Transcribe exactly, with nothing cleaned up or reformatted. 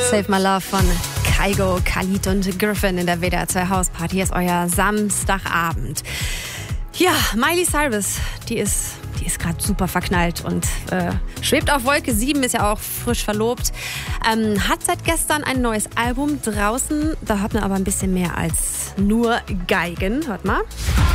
Save My Love von Kygo, Khalid und Griffin in der W D R zwei Hausparty. Hier ist euer Samstagabend. Ja, Miley Cyrus, die ist, die ist gerade super verknallt und äh, schwebt auf Wolke sieben, ist ja auch frisch verlobt. Ähm, hat seit gestern ein neues Album draußen. Da hört man aber ein bisschen mehr als nur Geigen. Hört mal.